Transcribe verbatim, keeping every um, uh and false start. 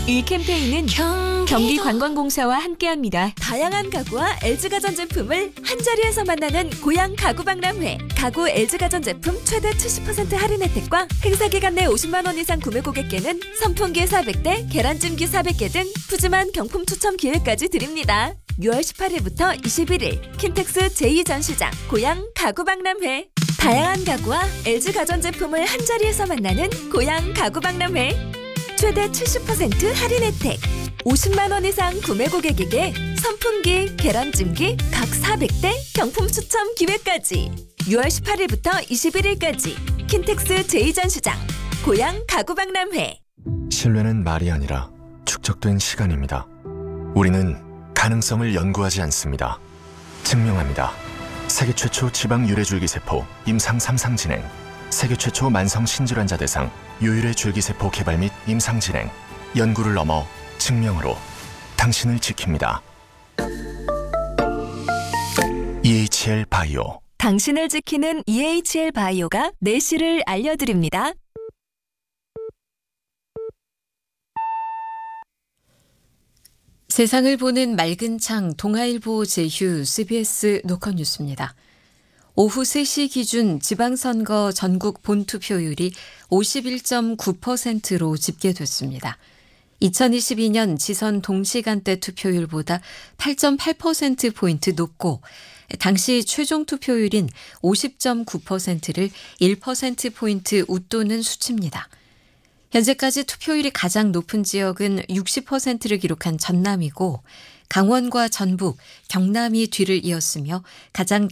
이 캠페인은 경기관광공사와 함께합니다. 다양한 가구와 엘지 가전제품을 한자리에서 만나는 고양 가구박람회. 가구 엘지 가전제품 최대 칠십 퍼센트 할인 혜택과 행사 기간 내 오십만 원 이상 구매 고객께는 선풍기 사백 대, 계란찜기 사백 개 등 푸짐한 경품 추첨 기회까지 드립니다. 유월 십팔일부터 이십일일 킨텍스 제이 전시장 고양 가구박람회. 다양한 가구와 엘지 가전제품을 한자리에서 만나는 고양 가구박람회. 최대 칠십 퍼센트 할인 혜택. 오십만 원 이상 구매 고객에게 선풍기, 계란찜기 각 사백 대 경품 추첨 기회까지. 유월 십팔일부터 이십일일까지 킨텍스 제이 전시장 고양 가구박람회. 신뢰는 말이 아니라 축적된 시간입니다. 우리는 가능성을 연구하지 않습니다. 증명합니다. 세계 최초 지방 유래줄기세포 임상 삼 상 진행, 세계 최초 만성 신질환자 대상 유일의 줄기세포 개발 및 임상 진행, 연구를 넘어 증명으로 당신을 지킵니다. 이에이치엘 바이오. 당신을 지키는 이에이치엘 바이오가 내실을 알려드립니다. 세상을 보는 맑은 창 동아일보 제휴 씨비에스 노컷 뉴스입니다. 오후 세 시 기준 지방선거 전국 본투표율이 오십일 점 구 퍼센트로 집계됐습니다. 이천이십이 년 지선 동시간대 투표율보다 팔 점 팔 퍼센트포인트 높고 당시 최종 투표율인 오십 점 구 퍼센트를 일 퍼센트포인트 웃도는 수치입니다. 현재까지 투표율이 가장 높은 지역은 육십 퍼센트를 기록한 전남이고 강원과 전북, 경남이 뒤를 이었으며 가장